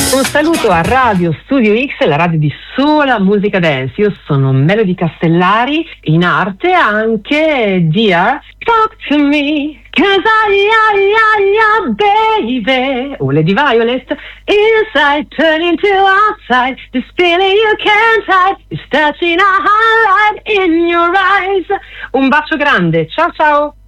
Un saluto a Radio Studio X, la radio di sola musica dance. Io sono Melody Castellari, in arte anche Dear Talk to Me, 'cause baby, o Lady Violet, inside turn into outside, this feeling you can't hide, is touching a highlight in your eyes. Un bacio grande, ciao ciao!